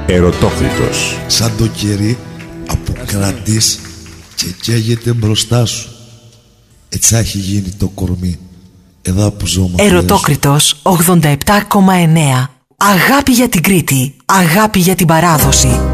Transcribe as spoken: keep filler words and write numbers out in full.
Ερωτόκριτος. Σαν το κερί αποκρατείς και καίγεται μπροστά σου. Έτσι έχει γίνει το κορμί εδώ που ζω. Ερωτόκριτος ογδόντα επτά κόμμα εννέα. Αγάπη για την Κρήτη. Αγάπη για την παράδοση.